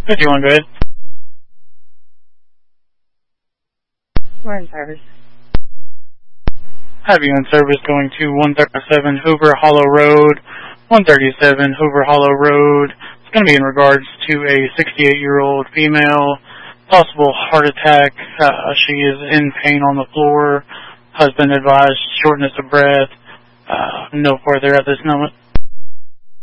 51, go ahead. We're in service. Have you in service going to 137 Hoover Hollow Road, 137 Hoover Hollow Road. It's going to be in regards to a 68-year-old female, possible heart attack. She is in pain on the floor. Husband advised shortness of breath. No further at this moment.